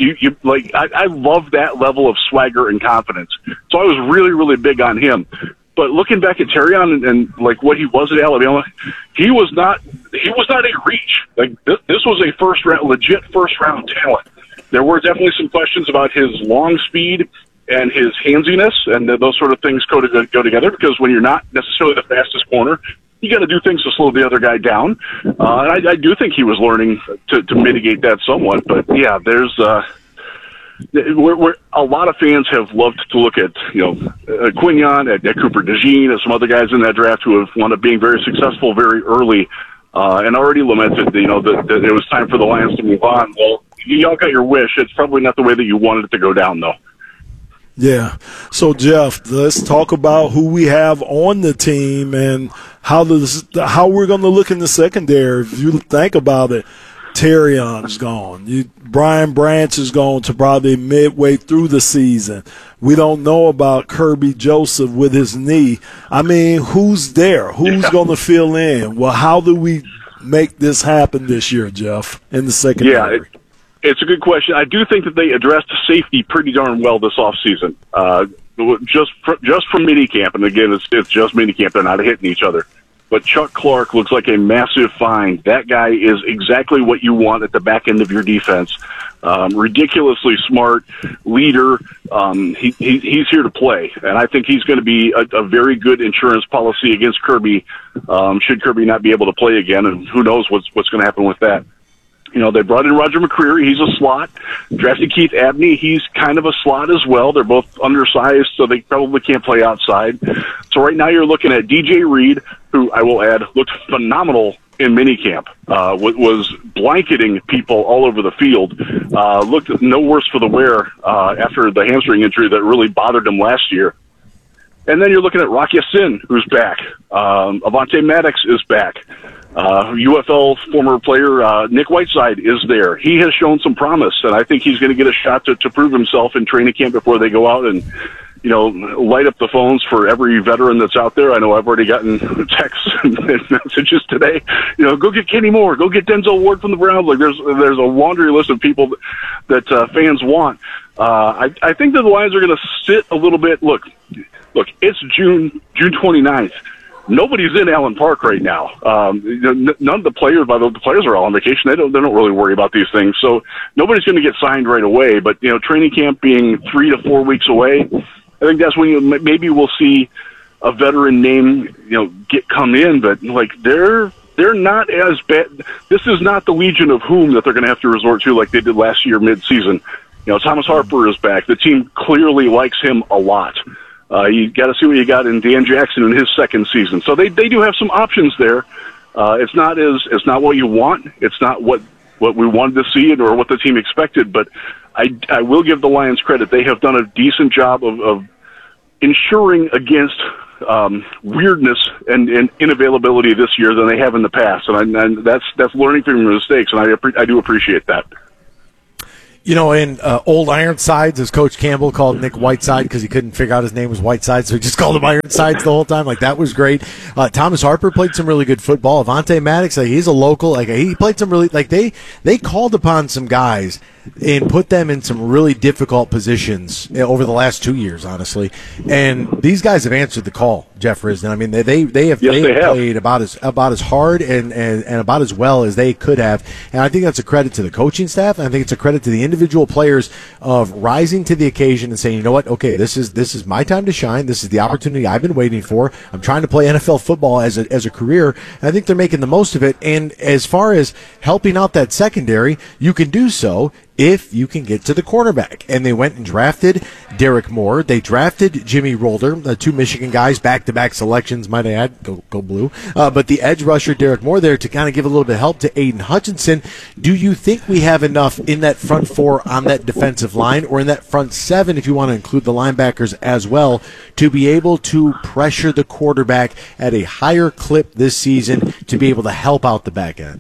I love that level of swagger and confidence. So I was really, really big on him. But looking back at Terrion and what he was at Alabama, he was not a reach. This was a legit first round talent. There were definitely some questions about his long speed and his handsiness, and those sort of things go together, because when you're not necessarily the fastest corner, you got to do things to slow the other guy down. And I do think he was learning to mitigate that somewhat. But yeah, there's where a lot of fans have loved to look at Quinyon, at Cooper DeJean, and some other guys in that draft who have wound up being very successful very early, and already lamented that it was time for the Lions to move on. Well, y'all got your wish. It's probably not the way that you wanted it to go down, though. Yeah. So, Jeff, let's talk about who we have on the team and how we're going to look in the secondary. If you think about it, Terrion's gone. Brian Branch is gone to probably midway through the season. We don't know about Kirby Joseph with his knee. I mean, who's there? Who's going to fill in? Well, how do we make this happen this year, Jeff, in the secondary? Yeah, it's a good question. I do think that they addressed safety pretty darn well this offseason. Just from minicamp, and again, it's just minicamp. They're not hitting each other. But Chuck Clark looks like a massive find. That guy is exactly what you want at the back end of your defense. Ridiculously smart leader. He's here to play, and I think he's going to be a very good insurance policy against Kirby. Should Kirby not be able to play again, and who knows what's going to happen with that. They brought in Roger McCreary. He's a slot. Drafted Keith Abney. He's kind of a slot as well. They're both undersized, so they probably can't play outside. So right now you're looking at DJ Reed, who I will add looked phenomenal in minicamp. Was blanketing people all over the field. Looked no worse for the wear after the hamstring injury that really bothered him last year. And then you're looking at Rock Ya-Sin, who's back. Avonte Maddox is back. UFL former player Nick Whiteside is there. He has shown some promise, and I think he's going to get a shot to prove himself in training camp before they go out and light up the phones for every veteran that's out there. I know I've already gotten texts and messages today. Go get Kenny Moore, go get Denzel Ward from the Browns. There's a laundry list of people that fans want. I think that the Lions are going to sit a little bit. Look, it's June 29th. Nobody's in Allen Park right now. None of the players, by the way, the players are all on vacation. They don't really worry about these things. So nobody's going to get signed right away. But training camp being 3 to 4 weeks away, I think that's when maybe we'll see a veteran name, come in, but like they're not as bad. This is not the Legion of whom that they're going to have to resort to like they did last year mid-season. Thomas Harper is back. The team clearly likes him a lot. You got to see what you got in Dan Jackson in his second season. So they do have some options there. It's not what you want. It's not what we wanted to see or what the team expected. But I will give the Lions credit. They have done a decent job of ensuring against weirdness and inavailability this year than they have in the past. And that's learning from your mistakes, and I do appreciate that. In Old Ironsides, as Coach Campbell called Nick Whiteside because he couldn't figure out his name was Whiteside, so he just called him Ironsides the whole time. Like, that was great. Thomas Harper played some really good football. Avonte Maddox, he's a local. He played some really, they called upon some guys and put them in some really difficult positions over the last 2 years, honestly. And these guys have answered the call, Jeff Risdon. I mean, they have played about as hard and about as well as they could have. And I think that's a credit to the coaching staff. And I think it's a credit to the individual players of rising to the occasion and saying, you know what, okay, this is my time to shine. This is the opportunity I've been waiting for. I'm trying to play NFL football as a career. And I think they're making the most of it. And as far as helping out that secondary, you can do so if you can get to the cornerback. And they went and drafted Derek Moore. They drafted Jimmy Rolder, the two Michigan guys, back-to-back selections, might I add. Go Blue. But the edge rusher, Derek Moore, there to kind of give a little bit of help to Aiden Hutchinson. Do you think we have enough in that front four on that defensive line or in that front seven, if you want to include the linebackers as well, to be able to pressure the quarterback at a higher clip this season to be able to help out the back end?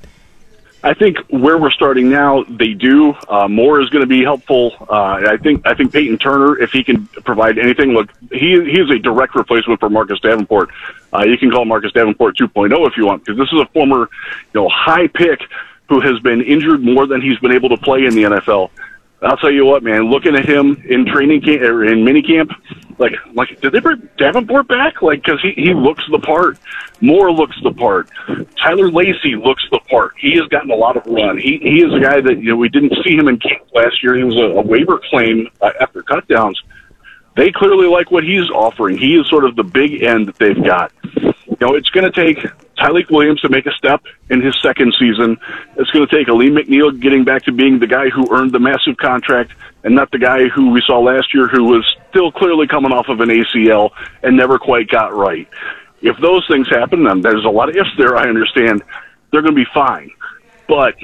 I think where we're starting now, they do. Moore is going to be helpful. I think Peyton Turner, if he can provide anything, look, he is a direct replacement for Marcus Davenport. You can call Marcus Davenport 2.0 if you want, because this is a former, high pick who has been injured more than he's been able to play in the NFL. I'll tell you what, man, looking at him in training camp or in minicamp, like did they bring Davenport back? Because he looks the part. Moore looks the part. Tyler Lacey looks the part. He has gotten a lot of run. He is a guy that we didn't see him in camp last year. He was a waiver claim after cutdowns. They clearly like what he's offering. He is sort of the big end that they've got. It's going to take Tyleik Williams to make a step in his second season. It's going to take Aleem McNeil getting back to being the guy who earned the massive contract and not the guy who we saw last year who was still clearly coming off of an ACL and never quite got right. If those things happen, and there's a lot of ifs there, I understand, they're going to be fine. But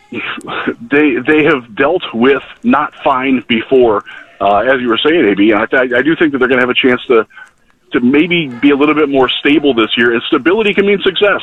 they have dealt with not fine before, as you were saying, AB, and I do think that they're going to have a chance to maybe be a little bit more stable this year, and stability can mean success.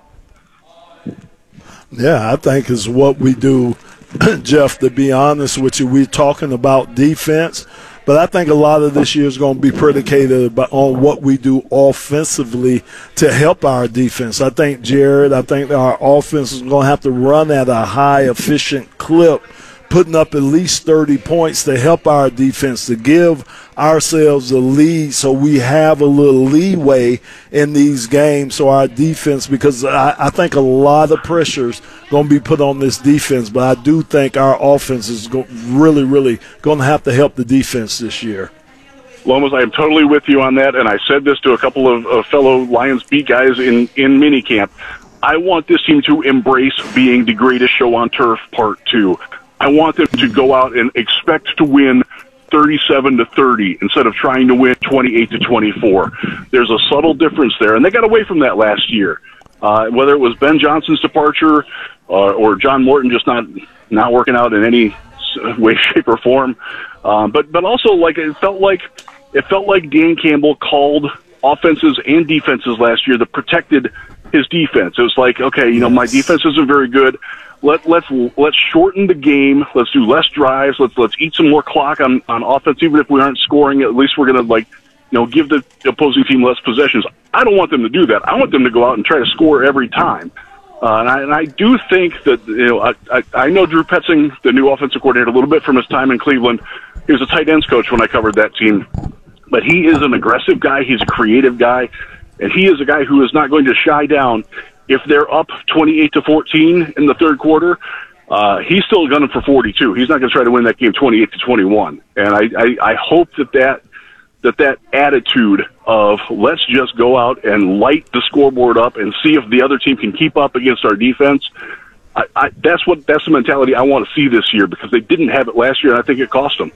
Yeah, I think is what we do, Jeff, to be honest with you. We're talking about defense, but I think a lot of this year is going to be predicated on what we do offensively to help our defense. I think our offense is going to have to run at a high, efficient clip, putting up at least 30 points to help our defense, to give ourselves a lead so we have a little leeway in these games. So our defense, because I think a lot of pressure's going to be put on this defense, but I do think our offense is really, really going to have to help the defense this year. Lomas, I am totally with you on that, and I said this to a couple of fellow Lions beat guys in minicamp. I want this team to embrace being the greatest show on turf part 2. I want them to go out and expect to win 37-30 instead of trying to win 28-24. There's a subtle difference there, and they got away from that last year. Whether it was Ben Johnson's departure or John Morton just not working out in any way, shape, or form, but also it felt like Dan Campbell called offenses and defenses last year that protected his defense. It was like, okay, my defense isn't very good. Let's shorten the game. Let's do less drives. Let's eat some more clock on offense. Even if we aren't scoring, at least we're going to give the opposing team less possessions. I don't want them to do that. I want them to go out and try to score every time. And I do think that I know Drew Petzing, the new offensive coordinator, a little bit from his time in Cleveland. He was a tight ends coach when I covered that team, but he is an aggressive guy. He's a creative guy, and he is a guy who is not going to shy down. If they're up 28-14 in the third quarter, he's still gunning for 42. He's not going to try to win that game 28-21. And I hope that that attitude of let's just go out and light the scoreboard up and see if the other team can keep up against our defense. That's the mentality I want to see this year, because they didn't have it last year, and I think it cost them.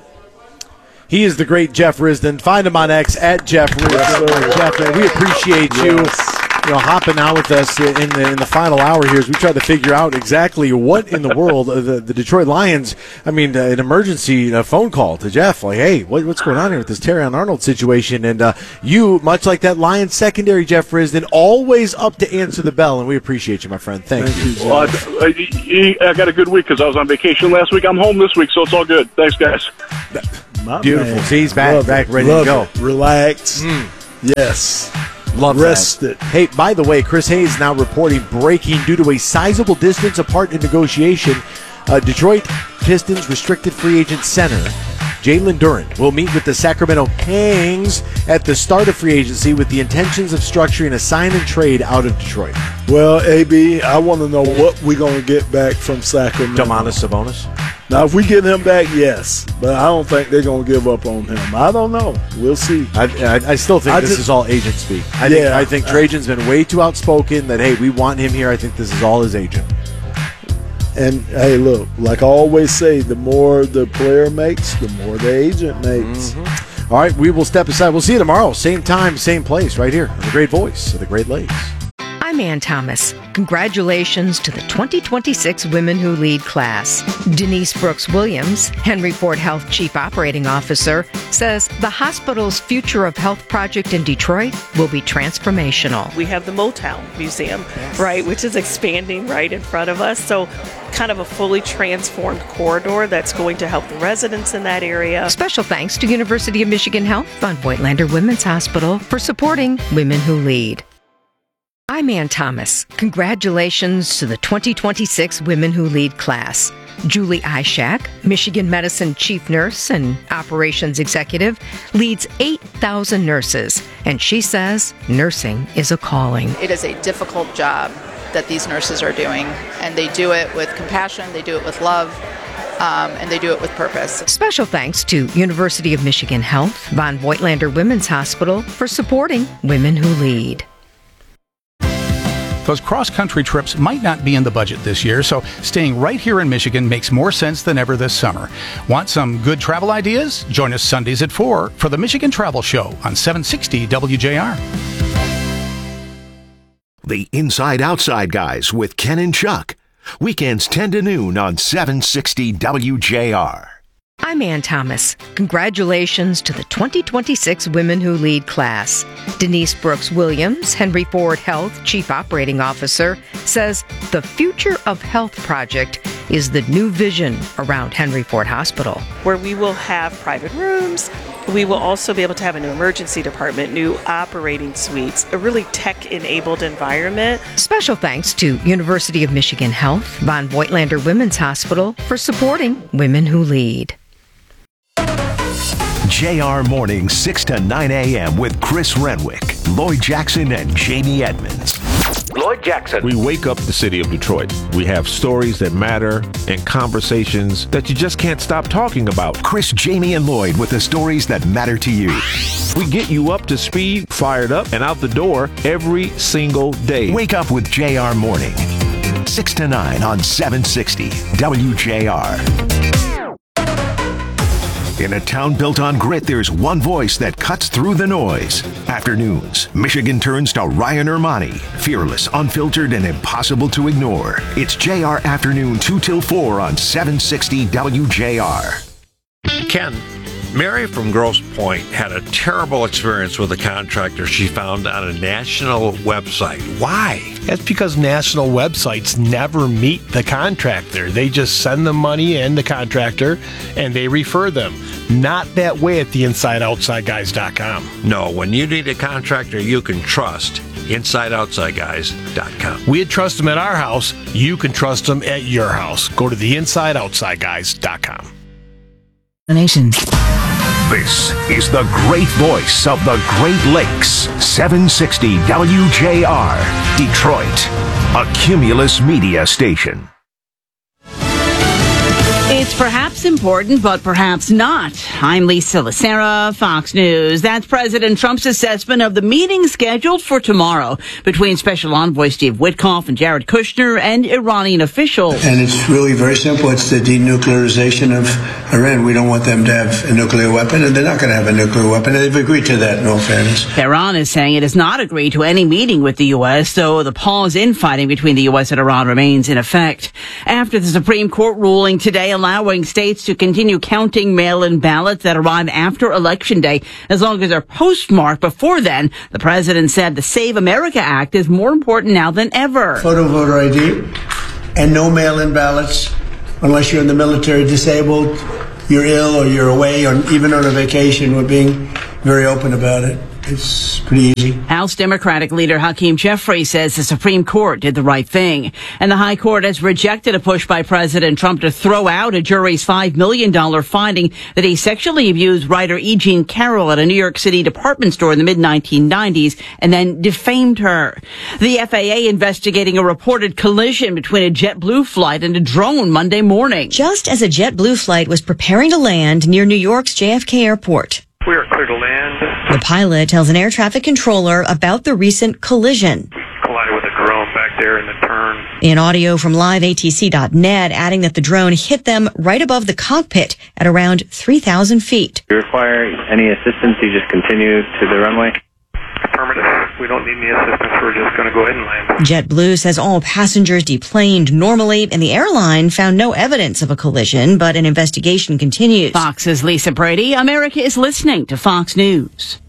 He is the great Jeff Risdon. Find him on X at Jeff Risdon. Jeff, man, we appreciate you hopping out with us in the final hour here as we try to figure out exactly what in the world the Detroit Lions. I mean, an emergency phone call to Jeff, like, hey, what's going on here with this Terrion Arnold situation? And you, much like that Lions secondary, Jeff Risdon, always up to answer the bell, and we appreciate you, my friend. Thank you. Well, I got a good week because I was on vacation last week. I'm home this week, so it's all good. Thanks, guys. Beautiful. Man. See, he's back, ready to go. Relax. Yes. Love Rested. Hey, by the way, Chris Hayes now reporting breaking due to a sizable distance apart in negotiation. Detroit Pistons restricted free agent center Jalen Duren will meet with the Sacramento Kings at the start of free agency with the intentions of structuring a sign and trade out of Detroit. Well, AB, I want to know what we're going to get back from Sacramento. Domantas Sabonis? Now, if we get him back, yes. But I don't think they're going to give up on him. I don't know. We'll see. I still think this is all agent speak. I think Trajan's been way too outspoken that, hey, we want him here. I think this is all his agent. And, hey, look, like I always say, the more the player makes, the more the agent makes. Mm-hmm. All right, we will step aside. We'll see you tomorrow. Same time, same place, right here on the great voice of the Great Lakes. I'm Ann Thomas. Congratulations to the 2026 Women Who Lead class. Denise Brooks Williams, Henry Ford Health Chief Operating Officer, says the hospital's Future of Health project in Detroit will be transformational. We have the Motown Museum, right, which is expanding right in front of us. So kind of a fully transformed corridor that's going to help the residents in that area. Special thanks to University of Michigan Health Von Voigtlander Women's Hospital for supporting Women Who Lead. I'm Ann Thomas. Congratulations to the 2026 Women Who Lead class. Julie Ishak, Michigan Medicine Chief Nurse and Operations Executive, leads 8,000 nurses, and she says nursing is a calling. It is a difficult job that these nurses are doing, and they do it with compassion, they do it with love, and they do it with purpose. Special thanks to University of Michigan Health, Von Voigtlander Women's Hospital for supporting Women Who Lead. Those cross-country trips might not be in the budget this year, so staying right here in Michigan makes more sense than ever this summer. Want some good travel ideas? Join us Sundays at 4 for the Michigan Travel Show on 760 WJR. The Inside Outside Guys with Ken and Chuck. Weekends 10 to noon on 760 WJR. I'm Ann Thomas. Congratulations to the 2026 Women Who Lead class. Denise Brooks Williams, Henry Ford Health Chief Operating Officer, says the Future of Health project is the new vision around Henry Ford Hospital. Where we will have private rooms, we will also be able to have a new emergency department, new operating suites, a really tech-enabled environment. Special thanks to University of Michigan Health, Von Voigtlander Women's Hospital for supporting Women Who Lead. JR Morning 6 to 9 a.m. with Chris Renwick, Lloyd Jackson, and Jamie Edmonds. Lloyd Jackson. We wake up the city of Detroit. We have stories that matter and conversations that you just can't stop talking about. Chris, Jamie, and Lloyd with the stories that matter to you. We get you up to speed, fired up, and out the door every single day. Wake up with JR Morning. 6 to 9 on 760 WJR. In a town built on grit, there's one voice that cuts through the noise. Afternoons, Michigan turns to Ryan Ermani. Fearless, unfiltered, and impossible to ignore. It's JR Afternoon 2 till 4 on 760 WJR. Ken, Mary from Grosse Pointe had a terrible experience with a contractor she found on a national website. Why? That's because national websites never meet the contractor. They just send the money and the contractor, and they refer them. Not that way at the InsideOutsideGuys.com. No, when you need a contractor you can trust, InsideOutsideGuys.com. We'd trust them at our house. You can trust them at your house. Go to the InsideOutsideGuys.com. This is the great voice of the Great Lakes, 760 WJR, Detroit, a Cumulus Media station. It's perhaps important, but perhaps not. I'm Lisa Lacera, Fox News. That's President Trump's assessment of the meeting scheduled for tomorrow between Special Envoy Steve Witkoff and Jared Kushner and Iranian officials. And it's really very simple. It's the denuclearization of Iran. We don't want them to have a nuclear weapon, and they're not going to have a nuclear weapon. They've agreed to that, in all fairness. Iran is saying it has not agreed to any meeting with the U.S., so the pause in fighting between the U.S. and Iran remains in effect. After the Supreme Court ruling today allowing states to continue counting mail-in ballots that arrive after Election Day as long as they're postmarked before then, the president said the Save America Act is more important now than ever. Photo voter ID and no mail-in ballots unless you're in the military, disabled, you're ill, or you're away, or even on a vacation. We're being very open about it. It's pretty easy. House Democratic leader Hakeem Jeffries says the Supreme Court did the right thing. And the High Court has rejected a push by President Trump to throw out a jury's $5 million finding that he sexually abused writer E. Jean Carroll at a New York City department store in the mid-1990s and then defamed her. The FAA investigating a reported collision between a JetBlue flight and a drone Monday morning. Just as a JetBlue flight was preparing to land near New York's JFK Airport. We are clear to land. The pilot tells an air traffic controller about the recent collision. Collided with a drone back there in the turn. In audio from liveatc.net, adding that the drone hit them right above the cockpit at around 3,000 feet. If you require any assistance, you just continue to the runway. Affirmative. We don't need any assistance. We're just going to go ahead and land. JetBlue says all passengers deplaned normally, and the airline found no evidence of a collision, but an investigation continues. Fox's Lisa Brady. America is listening to Fox News.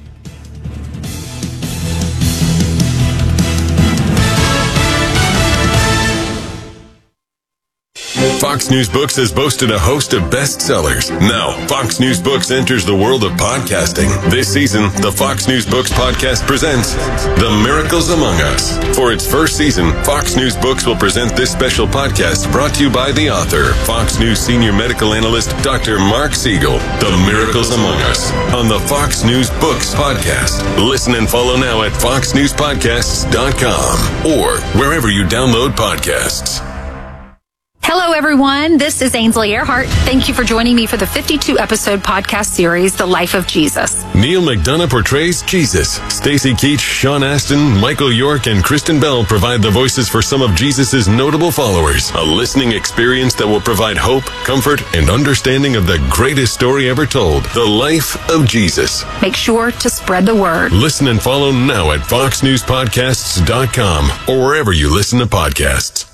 Fox News Books has boasted a host of bestsellers. Now, Fox News Books enters the world of podcasting. This season, the Fox News Books podcast presents The Miracles Among Us. For its first season, Fox News Books will present this special podcast brought to you by the author, Fox News senior medical analyst, Dr. Mark Siegel. The Miracles Among Us on the Fox News Books podcast. Listen and follow now at foxnewspodcasts.com or wherever you download podcasts. Hello, everyone. This is Ainsley Earhart. Thank you for joining me for the 52-episode podcast series, The Life of Jesus. Neil McDonough portrays Jesus. Stacey Keach, Sean Astin, Michael York, and Kristen Bell provide the voices for some of Jesus' notable followers. A listening experience that will provide hope, comfort, and understanding of the greatest story ever told, The Life of Jesus. Make sure to spread the word. Listen and follow now at foxnewspodcasts.com or wherever you listen to podcasts.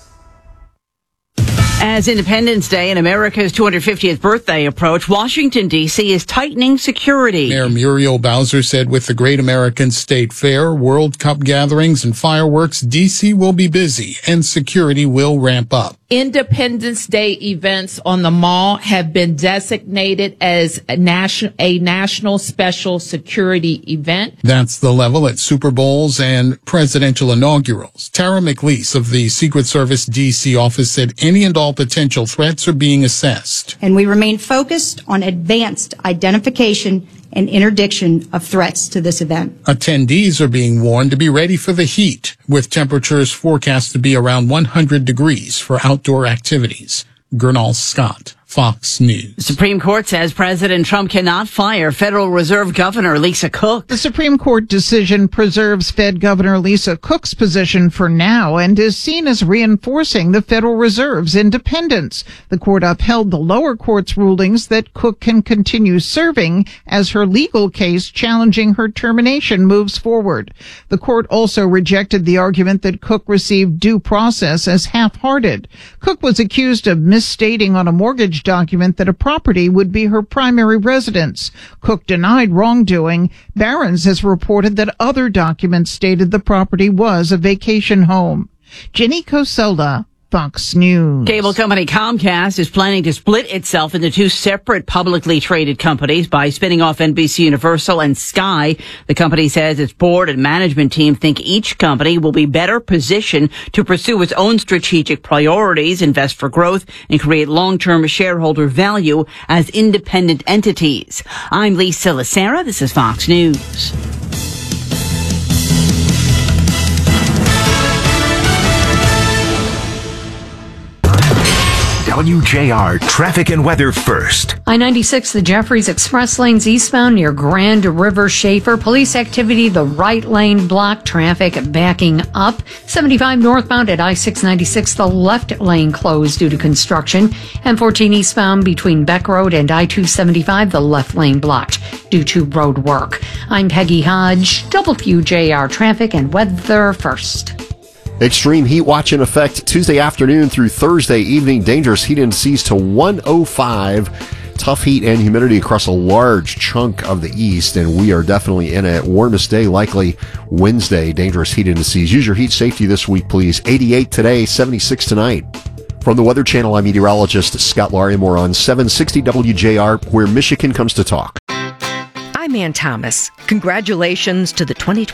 As Independence Day and America's 250th birthday approach, Washington, D.C. is tightening security. Mayor Muriel Bowser said with the Great American State Fair, World Cup gatherings, and fireworks, D.C. will be busy and security will ramp up. Independence Day events on the mall have been designated as a national special security event. That's the level at Super Bowls and presidential inaugurals. Tara McLeese of the Secret Service D.C. office said any and all potential threats are being assessed. And we remain focused on advanced identification and interdiction of threats to this event. Attendees are being warned to be ready for the heat, with temperatures forecast to be around 100 degrees for outdoor activities. Gernal Scott, Fox News. The Supreme Court says President Trump cannot fire Federal Reserve Governor Lisa Cook. The Supreme Court decision preserves Fed Governor Lisa Cook's position for now and is seen as reinforcing the Federal Reserve's independence. The court upheld the lower court's rulings that Cook can continue serving as her legal case challenging her termination moves forward. The court also rejected the argument that Cook received due process as half-hearted. Cook was accused of misstating on a mortgage document that a property would be her primary residence. Cook denied wrongdoing. Barron's has reported that other documents stated the property was a vacation home. Jenny Cosola, Fox News. Cable company Comcast is planning to split itself into two separate publicly traded companies by spinning off NBC Universal and Sky. The company says its board and management team think each company will be better positioned to pursue its own strategic priorities, invest for growth, and create long-term shareholder value as independent entities. I'm Lisa Lacera. This is Fox News. WJR traffic and weather first. I-96, the Jeffries Express lanes eastbound near Grand River Schaefer. Police activity, the right lane blocked, traffic backing up. 75 northbound at I-696, the left lane closed due to construction. And 14 eastbound between Beck Road and I-275, the left lane blocked due to road work. I'm Peggy Hodge, WJR traffic and weather first. Extreme heat watch in effect Tuesday afternoon through Thursday evening. Dangerous heat indices to 105. Tough heat and humidity across a large chunk of the east, and we are definitely in a warmest day, likely Wednesday. Dangerous heat indices. Use your heat safety this week, please. 88 today, 76 tonight. From the Weather Channel, I'm meteorologist Scott Larimore on 760 WJR, where Michigan comes to talk. I'm Ann Thomas. Congratulations to the 2020